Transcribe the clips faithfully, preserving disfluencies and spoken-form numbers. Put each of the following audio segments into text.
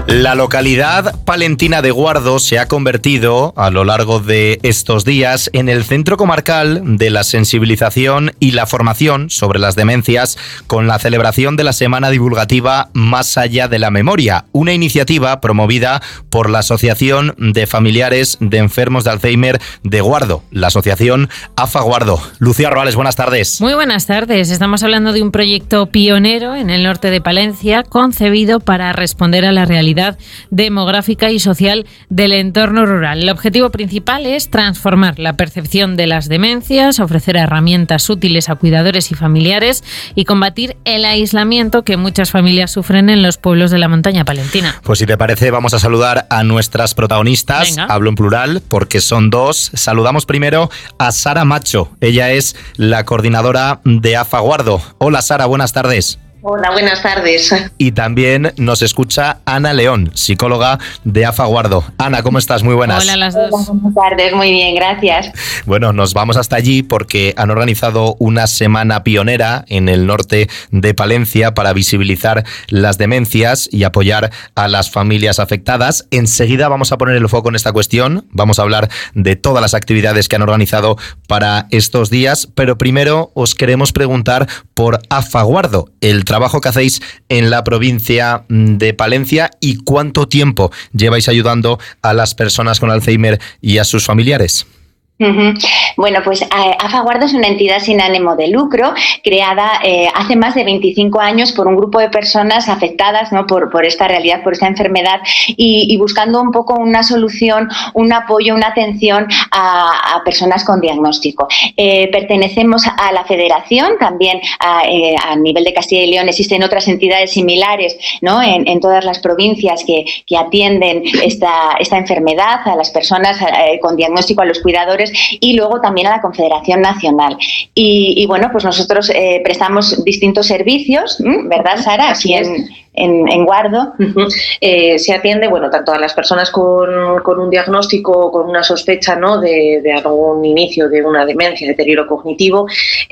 La localidad palentina de Guardo se ha convertido, a lo largo de estos días, en el centro comarcal de la sensibilización y la formación sobre las demencias, con la celebración de la Semana Divulgativa Más Allá de la Memoria, una iniciativa promovida por la Asociación de Familiares de Enfermos de Alzheimer de Guardo, la asociación AFA Guardo. Lucía Roales, buenas tardes. Muy buenas tardes. Estamos hablando de un proyecto pionero en el norte de Palencia, concebido para responder a la realidad demográfica y social del entorno rural. El objetivo principal es transformar la percepción de las demencias, ofrecer herramientas útiles a cuidadores y familiares y combatir el aislamiento que muchas familias sufren en los pueblos de la montaña palentina. Pues si te parece, vamos a saludar a nuestras protagonistas. Venga. Hablo en plural porque son dos. Saludamos primero a Sara Macho. Ella es la coordinadora de AFA Guardo. Hola Sara, buenas tardes. Hola, buenas tardes. Y también nos escucha Ana León, psicóloga de AFA Guardo. Ana, ¿cómo estás? Muy buenas. Hola a las dos. Hola, buenas tardes, muy bien, gracias. Bueno, nos vamos hasta allí porque han organizado una semana pionera en el norte de Palencia para visibilizar las demencias y apoyar a las familias afectadas. Enseguida vamos a poner el foco en esta cuestión. Vamos a hablar de todas las actividades que han organizado para estos días, pero primero os queremos preguntar por AFA Guardo, el trabajo que hacéis en la provincia de Palencia y cuánto tiempo lleváis ayudando a las personas con Alzheimer y a sus familiares. Uh-huh. Bueno, pues AFA Guardo es una entidad sin ánimo de lucro creada eh, hace más de veinticinco años por un grupo de personas afectadas, ¿no? por, por esta realidad, por esta enfermedad y, y buscando un poco una solución, un apoyo, una atención a, a personas con diagnóstico. Eh, pertenecemos a la federación, también a, eh, a nivel de Castilla y León existen otras entidades similares, ¿no? en, en todas las provincias que, que atienden esta, esta enfermedad, a las personas eh, con diagnóstico, a los cuidadores, y luego también a la Confederación Nacional. Y, y bueno, pues nosotros eh, prestamos distintos servicios, ¿verdad, Sara? Aquí en, en, en Guardo. Uh-huh. Eh, se atiende, bueno, tanto a las personas con, con un diagnóstico o con una sospecha, ¿no? de, de algún inicio de una demencia, deterioro cognitivo,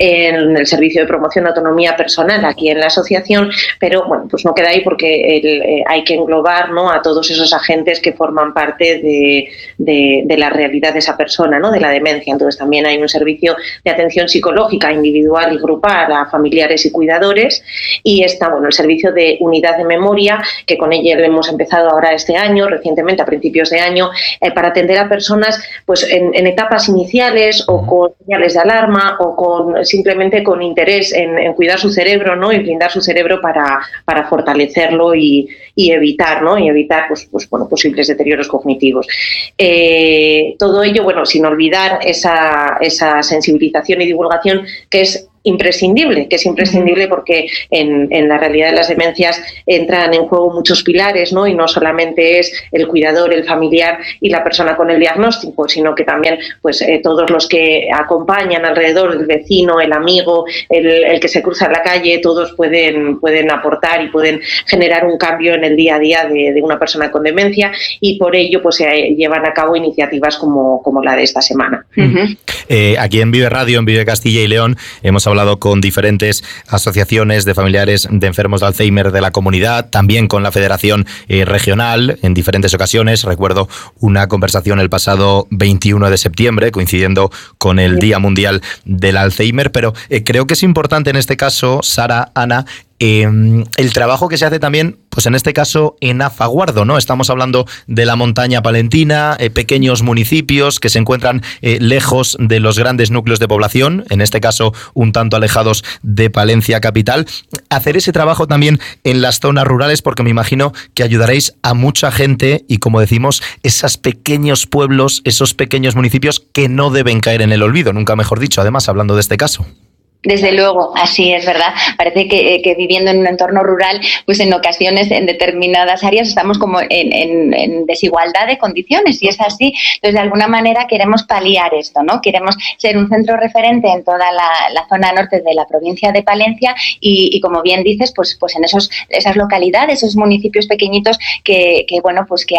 en el servicio de promoción de autonomía personal aquí en la asociación, pero bueno, pues no queda ahí porque el, eh, hay que englobar, ¿no? a todos esos agentes que forman parte de, de, de la realidad de esa persona, ¿no? de la demencia. Entonces también hay un servicio de atención psicológica individual y grupal a familiares y cuidadores, y está, bueno, el servicio de unidad de memoria, que con ella hemos empezado ahora este año, recientemente a principios de año, eh, para atender a personas pues en, en etapas iniciales o con señales de alarma o con simplemente con interés en, en cuidar su cerebro, ¿no? y blindar su cerebro para, para fortalecerlo y, y evitar, ¿no? y evitar pues, pues, bueno, posibles deterioros cognitivos. Eh, todo ello, bueno, sin olvidar esa, esa sensibilización y divulgación que es imprescindible, que es imprescindible porque en, en la realidad de las demencias entran en juego muchos pilares, ¿no? y no solamente es el cuidador, el familiar y la persona con el diagnóstico, sino que también pues eh, todos los que acompañan alrededor, el vecino, el amigo, el, el que se cruza en la calle, todos pueden, pueden aportar y pueden generar un cambio en el día a día de, de una persona con demencia, y por ello pues se llevan a cabo iniciativas como, como la de esta semana. Uh-huh. Eh, aquí en Vive Radio, en Vive Castilla y León, hemos hablado con diferentes asociaciones de familiares de enfermos de Alzheimer de la comunidad, también con la Federación eh, Regional en diferentes ocasiones. Recuerdo una conversación el pasado veintiuno de septiembre, coincidiendo con el Día Mundial del Alzheimer, pero eh, creo que es importante en este caso, Sara, Ana, Eh, el trabajo que se hace también, pues en este caso en AFA Guardo, ¿no? Estamos hablando de la montaña palentina, eh, pequeños municipios que se encuentran eh, lejos de los grandes núcleos de población, en este caso un tanto alejados de Palencia capital. Hacer ese trabajo también en las zonas rurales, porque me imagino que ayudaréis a mucha gente y, como decimos, esos pequeños pueblos, esos pequeños municipios que no deben caer en el olvido, nunca mejor dicho, además, hablando de este caso. Desde luego, así es, ¿verdad? Parece que, que viviendo en un entorno rural, pues en ocasiones, en determinadas áreas, estamos como en, en, en desigualdad de condiciones, y es así. Entonces, de alguna manera queremos paliar esto, ¿no? Queremos ser un centro referente en toda la, la zona norte de la provincia de Palencia y, y como bien dices, pues, pues en esos, esas localidades, esos municipios pequeñitos que, que, bueno, pues que hay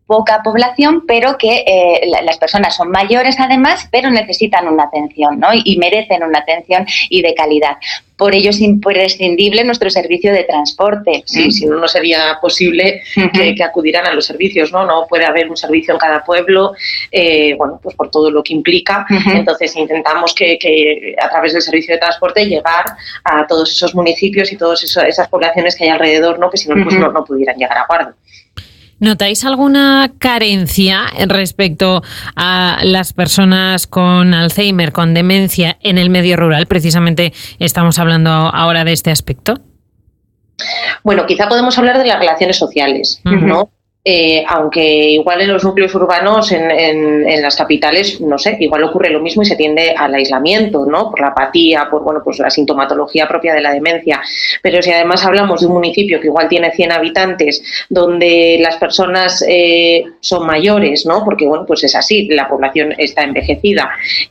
poca población, pero que eh, la, las personas son mayores además, pero necesitan una atención, ¿no? Y, y merecen una atención y de calidad. Por ello es imprescindible nuestro servicio de transporte. Sí, si no, no sería posible uh-huh. que, que acudieran a los servicios, ¿no? No puede haber un servicio en cada pueblo, eh, bueno, pues por todo lo que implica. Uh-huh. Entonces intentamos que, que a través del servicio de transporte llegar a todos esos municipios y todas esas poblaciones que hay alrededor, ¿no? Que si no, uh-huh. pues no, no pudieran llegar a Guardo. ¿Notáis alguna carencia respecto a las personas con Alzheimer, con demencia en el medio rural? Precisamente estamos hablando ahora de este aspecto. Bueno, quizá podemos hablar de las relaciones sociales, uh-huh. ¿no? Eh, aunque igual en los núcleos urbanos, en, en, en las capitales, no sé, igual ocurre lo mismo y se tiende al aislamiento, ¿no? Por la apatía, por bueno, pues la sintomatología propia de la demencia. Pero si además hablamos de un municipio que igual tiene cien habitantes, donde las personas eh, son mayores, ¿no? Porque bueno, pues es así, la población está envejecida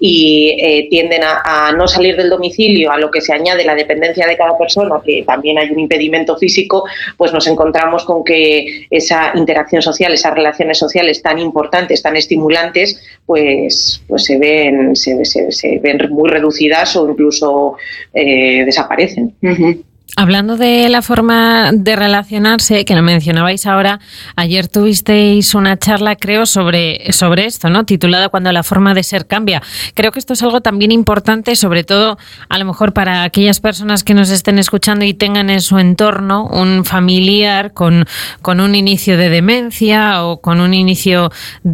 y eh, tienden a, a no salir del domicilio, a lo que se añade la dependencia de cada persona, que también hay un impedimento físico, pues nos encontramos con que esa interacción social, esas relaciones sociales tan importantes, tan estimulantes, pues, pues se ven, se, se, se ven muy reducidas o incluso eh, desaparecen. Uh-huh. Hablando de la forma de relacionarse, que lo mencionabais ahora, ayer tuvisteis una charla, creo, sobre, sobre esto, ¿no? Titulada Cuando la forma de ser cambia. Creo que esto es algo también importante, sobre todo, a lo mejor para aquellas personas que nos estén escuchando y tengan en su entorno un familiar con, con un inicio de demencia o con un inicio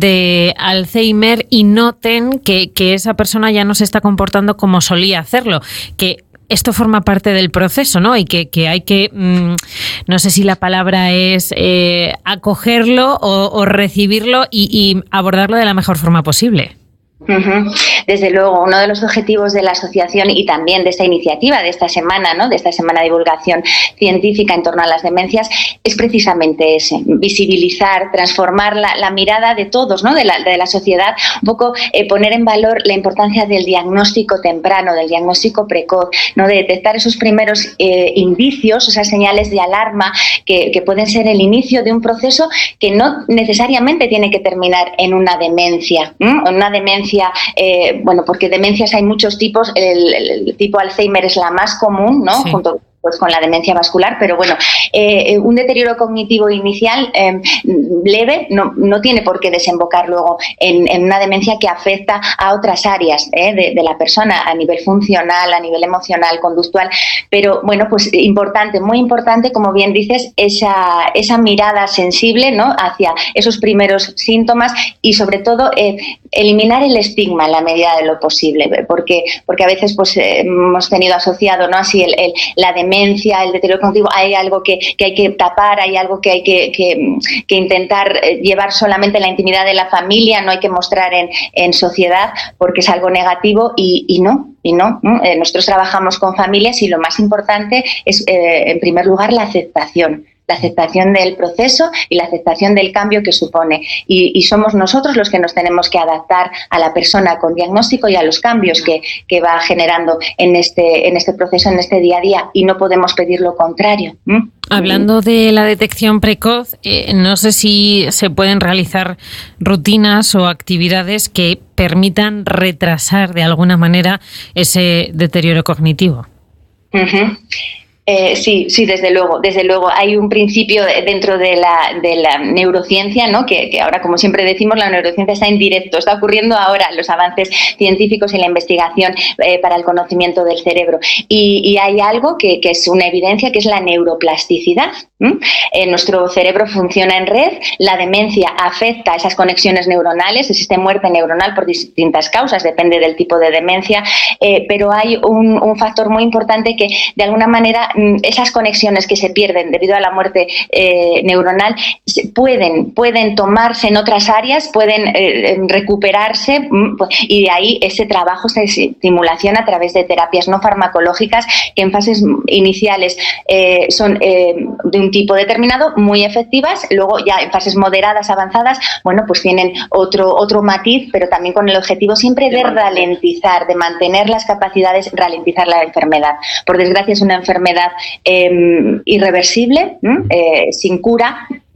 de Alzheimer y noten que, que esa persona ya no se está comportando como solía hacerlo, que esto forma parte del proceso, ¿no? Y que, que hay que, mmm, no sé si la palabra es eh, acogerlo o, o recibirlo y, y abordarlo de la mejor forma posible. Uh-huh. Desde luego, uno de los objetivos de la asociación y también de esta iniciativa de esta semana, ¿no? de esta semana de divulgación científica en torno a las demencias, es precisamente ese, visibilizar, transformar la, la mirada de todos, ¿no? de, la, de la sociedad, un poco eh, poner en valor la importancia del diagnóstico temprano, del diagnóstico precoz, ¿no? de detectar esos primeros eh, indicios, esas señales de alarma que, que pueden ser el inicio de un proceso que no necesariamente tiene que terminar en una demencia, ¿no? en una demencia Eh, bueno, porque demencias hay muchos tipos, el, el tipo Alzheimer es la más común, ¿no? Sí. Junto pues con la demencia vascular, pero bueno, eh, un deterioro cognitivo inicial eh, leve no, no tiene por qué desembocar luego en, en una demencia que afecta a otras áreas eh, de, de la persona, a nivel funcional, a nivel emocional, conductual, pero bueno, pues importante, muy importante, como bien dices, esa, esa mirada sensible, ¿no? hacia esos primeros síntomas y sobre todo eh, eliminar el estigma en la medida de lo posible, porque, porque a veces pues eh, hemos tenido asociado, ¿no? así el, el, la demencia demencia, el deterioro cognitivo, hay algo que, que hay que tapar, hay algo que hay que, que, que intentar llevar solamente en la intimidad de la familia, no hay que mostrar en, en sociedad porque es algo negativo y, y no, y no. Eh, nosotros trabajamos con familias y lo más importante es, eh, en primer lugar, la aceptación. la aceptación del proceso y la aceptación del cambio que supone. Y, y somos nosotros los que nos tenemos que adaptar a la persona con diagnóstico y a los cambios que, que va generando en este, en este proceso, en este día a día, y no podemos pedir lo contrario. ¿Mm? Hablando de la detección precoz, eh, no sé si se pueden realizar rutinas o actividades que permitan retrasar de alguna manera ese deterioro cognitivo. Uh-huh. Eh, sí, sí, desde luego, desde luego. Hay un principio dentro de la, de la neurociencia, ¿no? Que, que ahora, como siempre decimos, la neurociencia está en directo, está ocurriendo ahora los avances científicos y la investigación eh, para el conocimiento del cerebro. Y, y hay algo que, que es una evidencia, que es la neuroplasticidad. ¿Mm? Eh, nuestro cerebro funciona en red, la demencia afecta esas conexiones neuronales, existe muerte neuronal por distintas causas, depende del tipo de demencia, eh, pero hay un, un factor muy importante que, de alguna manera, esas conexiones que se pierden debido a la muerte eh, neuronal pueden, pueden tomarse en otras áreas, pueden eh, recuperarse y de ahí ese trabajo, esa estimulación a través de terapias no farmacológicas que en fases iniciales eh, son eh, de un tipo determinado, muy efectivas, luego ya en fases moderadas, avanzadas, bueno, pues tienen otro, otro matiz, pero también con el objetivo siempre de ralentizar, de mantener las capacidades, ralentizar la enfermedad. Por desgracia es una enfermedad Eh, irreversible, ¿eh? Eh, sin cura,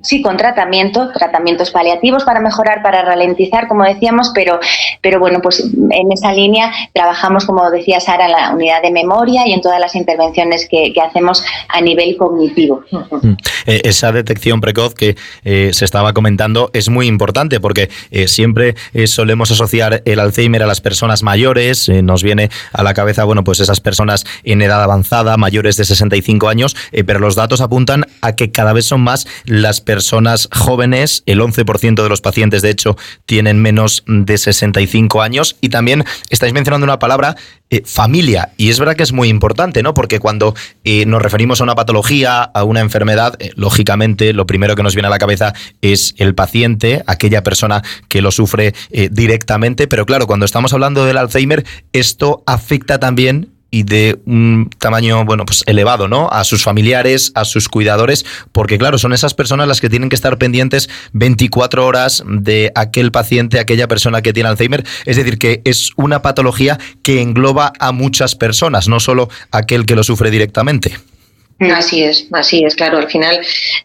Sí, con tratamiento, tratamientos paliativos para mejorar, para ralentizar, como decíamos, pero, pero bueno, pues en esa línea trabajamos, como decía Sara, en la unidad de memoria y en todas las intervenciones que, que hacemos a nivel cognitivo. Eh, esa detección precoz que eh, se estaba comentando es muy importante porque eh, siempre eh, solemos asociar el Alzheimer a las personas mayores, eh, nos viene a la cabeza, bueno, pues esas personas en edad avanzada, mayores de sesenta y cinco años, eh, pero los datos apuntan a que cada vez son más las personas personas jóvenes, el once por ciento de los pacientes de hecho tienen menos de sesenta y cinco años, y también estáis mencionando una palabra, eh, familia, y es verdad que es muy importante, ¿no? Porque cuando eh, nos referimos a una patología, a una enfermedad, eh, lógicamente lo primero que nos viene a la cabeza es el paciente, aquella persona que lo sufre eh, directamente, pero claro, cuando estamos hablando del Alzheimer, esto afecta también y de un tamaño, bueno, pues elevado, ¿no? A sus familiares, a sus cuidadores, porque claro, son esas personas las que tienen que estar pendientes veinticuatro horas de aquel paciente, aquella persona que tiene Alzheimer. Es decir, que es una patología que engloba a muchas personas, no solo aquel que lo sufre directamente. Así es, así es, claro. Al final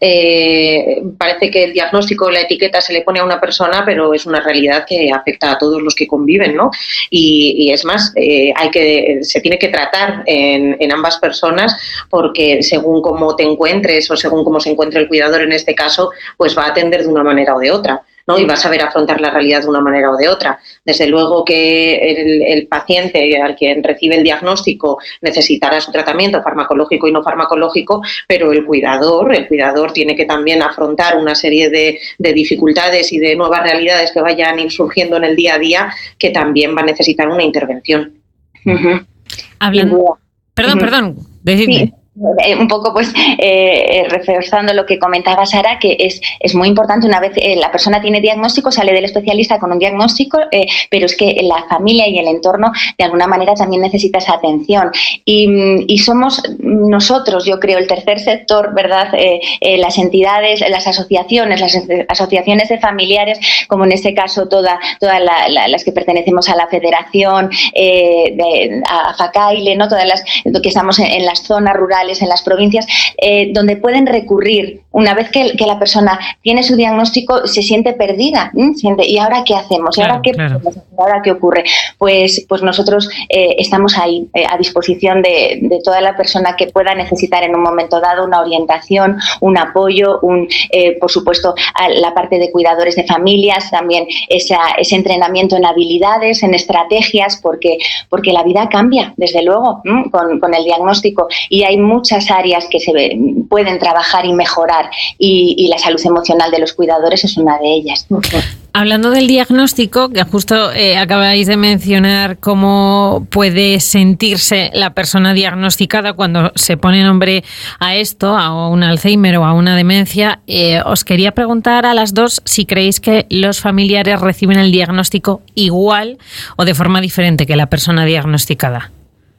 eh, parece que el diagnóstico, la etiqueta se le pone a una persona, pero es una realidad que afecta a todos los que conviven, ¿no? Y, y es más, eh, hay que se tiene que tratar en, en ambas personas, porque según cómo te encuentres o según cómo se encuentre el cuidador en este caso, pues va a atender de una manera o de otra, ¿no? Y va a saber afrontar la realidad de una manera o de otra. Desde luego que el, el paciente al quien recibe el diagnóstico necesitará su tratamiento farmacológico y no farmacológico, pero el cuidador, el cuidador tiene que también afrontar una serie de, de dificultades y de nuevas realidades que vayan ir surgiendo en el día a día, que también va a necesitar una intervención. Uh-huh. Hablando, perdón, uh-huh. perdón, decidme. Sí. Eh, un poco pues eh, reforzando lo que comentaba Sara, que es, es muy importante, una vez eh, la persona tiene diagnóstico, sale del especialista con un diagnóstico, eh, pero es que la familia y el entorno de alguna manera también necesita esa atención, y, y somos nosotros, yo creo, el tercer sector, ¿verdad? Eh, eh, las entidades, las asociaciones, las asociaciones de familiares, como en este caso todas toda la, la, las que pertenecemos a la Federación, eh, de, a FACAILE, ¿no? Todas las que estamos en, en las zonas rurales, en las provincias, eh, donde pueden recurrir una vez que, que la persona tiene su diagnóstico, se siente perdida, ¿eh? Siente, ¿y ahora qué hacemos? ¿Y claro, ahora qué, claro. ahora qué ocurre? Pues, pues nosotros eh, estamos ahí eh, a disposición de, de toda la persona que pueda necesitar en un momento dado una orientación, un apoyo, un, eh, por supuesto, a la parte de cuidadores de familias, también esa, ese entrenamiento en habilidades, en estrategias, porque, porque la vida cambia, desde luego, ¿eh? con, con el diagnóstico, y hay muchas áreas que se pueden trabajar y mejorar, y, y la salud emocional de los cuidadores es una de ellas. Hablando del diagnóstico, que justo eh, acabáis de mencionar cómo puede sentirse la persona diagnosticada cuando se pone nombre a esto, a un Alzheimer o a una demencia, eh, os quería preguntar a las dos si creéis que los familiares reciben el diagnóstico igual o de forma diferente que la persona diagnosticada.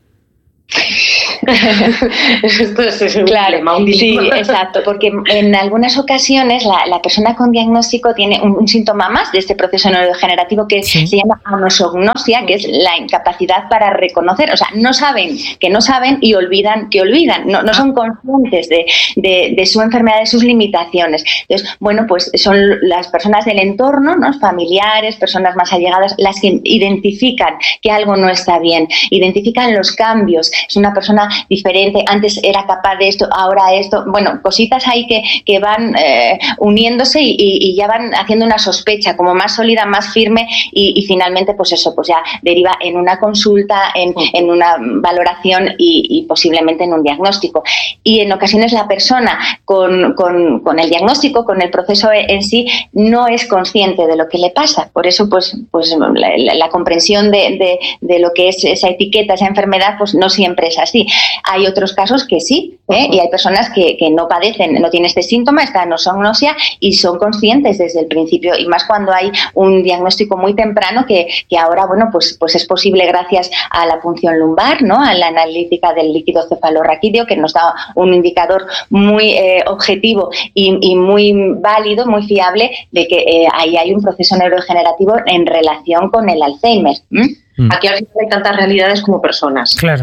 Esto es un claro, problema, un sí, exacto, porque en algunas ocasiones la, la persona con diagnóstico tiene un, un síntoma más de este proceso neurodegenerativo que sí. se llama anosognosia, que es la incapacidad para reconocer, o sea, no saben que no saben y olvidan que olvidan, no, no son conscientes de, de, de su enfermedad, de sus limitaciones. Entonces, bueno, pues son las personas del entorno, ¿no? Familiares, personas más allegadas, las que identifican que algo no está bien, identifican los cambios. Es una persona diferente, antes era capaz de esto, ahora esto, bueno, cositas ahí que, que van eh, uniéndose y, y ya van haciendo una sospecha como más sólida, más firme, y, y finalmente pues eso, pues ya deriva en una consulta, en, en una valoración y, y posiblemente en un diagnóstico. Y en ocasiones la persona con, con, con el diagnóstico, con el proceso en sí, no es consciente de lo que le pasa. Por eso pues, pues la, la, la comprensión de, de, de lo que es esa etiqueta, esa enfermedad, pues no siempre es así. Hay otros casos que sí, ¿eh? Y hay personas que, que no padecen, no tienen este síntoma, esta anosognosia, y son conscientes desde el principio, y más cuando hay un diagnóstico muy temprano que, que ahora, bueno, pues, pues es posible gracias a la punción lumbar, ¿no? A la analítica del líquido cefalorraquídeo, que nos da un indicador muy eh, objetivo y, y muy válido, muy fiable, de que eh, ahí hay un proceso neurodegenerativo en relación con el Alzheimer. ¿Mm? Aquí al final hay tantas realidades como personas. Claro.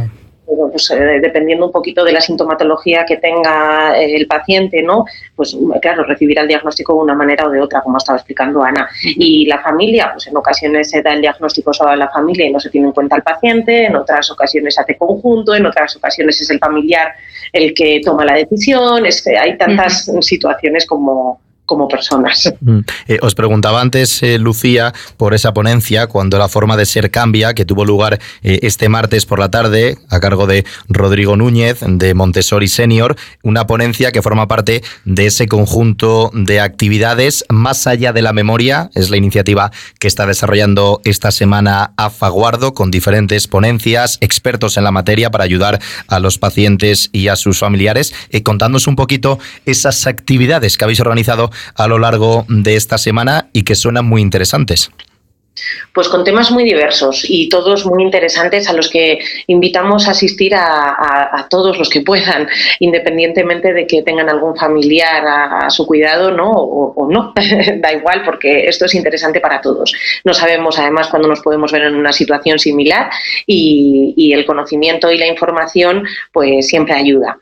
pues, eh, dependiendo un poquito de la sintomatología que tenga el paciente, ¿no? Pues claro, recibirá el diagnóstico de una manera o de otra, como estaba explicando Ana. Y la familia, pues en ocasiones se da el diagnóstico solo a la familia y no se tiene en cuenta al paciente, en otras ocasiones se hace conjunto, en otras ocasiones es el familiar el que toma la decisión. Es, hay tantas uh-huh. situaciones como... como personas. Eh, os preguntaba antes, eh, Lucía, por esa ponencia, Cuando la forma de ser cambia, que tuvo lugar eh, este martes por la tarde, a cargo de Rodrigo Núñez, de Montessori Senior, una ponencia que forma parte de ese conjunto de actividades Más allá de la memoria. Es la iniciativa que está desarrollando esta semana Afaguardo, con diferentes ponencias, expertos en la materia, para ayudar a los pacientes y a sus familiares. Eh, contándonos un poquito esas actividades que habéis organizado a lo largo de esta semana y que suenan muy interesantes. Pues con temas muy diversos y todos muy interesantes, a los que invitamos a asistir a, a, a todos los que puedan, independientemente de que tengan algún familiar a, a su cuidado, ¿no? O, o no, da igual, porque esto es interesante para todos. No sabemos además cuándo nos podemos ver en una situación similar y, y el conocimiento y la información pues siempre ayuda.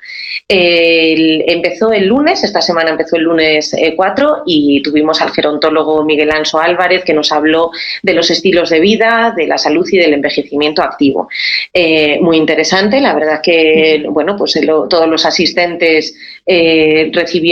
El, empezó el lunes, esta semana empezó el lunes eh, cuatro, y tuvimos al gerontólogo Miguel Anso Álvarez, que nos habló de los estilos de vida, de la salud y del envejecimiento activo. Eh, muy interesante, la verdad que bueno, pues el, todos los asistentes eh,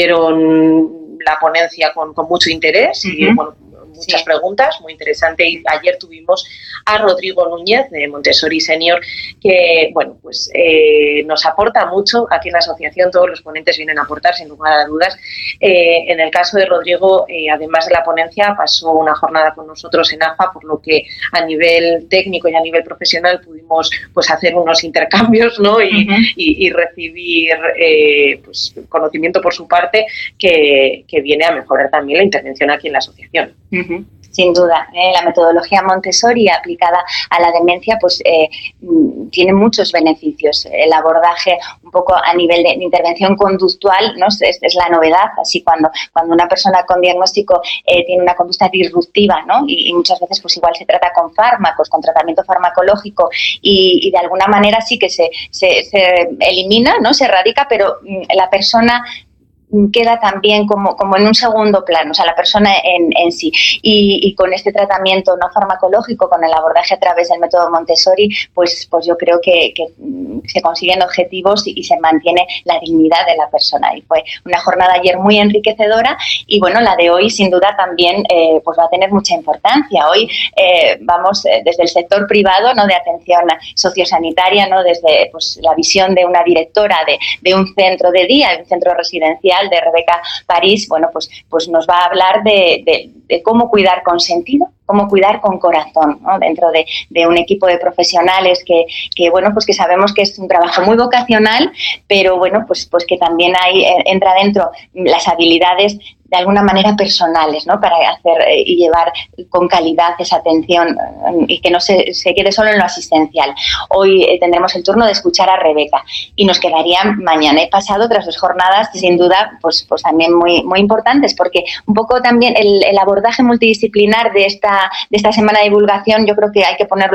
recibieron la ponencia con, con mucho interés. Uh-huh. Y bueno, muchas sí. preguntas, muy interesante. Y ayer tuvimos a Rodrigo Núñez, de Montessori Senior, que bueno, pues eh, nos aporta mucho. Aquí en la asociación todos los ponentes vienen a aportar, sin lugar a dudas. Eh, en el caso de Rodrigo, eh, además de la ponencia, pasó una jornada con nosotros en A F A, por lo que a nivel técnico y a nivel profesional pudimos pues hacer unos intercambios, ¿no? y, uh-huh. y, y recibir eh, pues, conocimiento por su parte que, que viene a mejorar también la intervención aquí en la asociación. Uh-huh. Sin duda, ¿eh? La metodología Montessori aplicada a la demencia pues eh, tiene muchos beneficios. El abordaje un poco a nivel de intervención conductual, ¿no? es, es la novedad. Así cuando, cuando una persona con diagnóstico eh, tiene una conducta disruptiva, ¿no? y, y muchas veces pues igual se trata con fármacos, con tratamiento farmacológico y, y de alguna manera sí que se, se, se elimina, ¿no? se erradica, pero la persona queda también como, como en un segundo plano, o sea, la persona en, en sí. Y, y con este tratamiento no farmacológico, con el abordaje a través del método Montessori, pues, pues yo creo que, que se consiguen objetivos y, y se mantiene la dignidad de la persona. Y fue una jornada ayer muy enriquecedora y, bueno, la de hoy sin duda también eh, pues va a tener mucha importancia. Hoy eh, vamos eh, desde el sector privado, ¿no? de atención sociosanitaria, ¿no? desde pues, la visión de una directora de, de un centro de día, de un centro residencial, de Rebeca París, bueno, pues, pues nos va a hablar de, de, de cómo cuidar con sentido, cómo cuidar con corazón, ¿no? dentro de, de un equipo de profesionales que, que, bueno, pues que sabemos que es un trabajo muy vocacional, pero bueno, pues, pues que también hay, entra dentro las habilidades de alguna manera personales, ¿no? para hacer eh, y llevar con calidad esa atención eh, y que no se, se quede solo en lo asistencial. Hoy eh, tendremos el turno de escuchar a Rebeca y nos quedarían mañana y pasado otras dos jornadas sin duda pues, pues también muy, muy importantes, porque un poco también el, el abordaje multidisciplinar de esta, de esta semana de divulgación yo creo que hay que ponerlo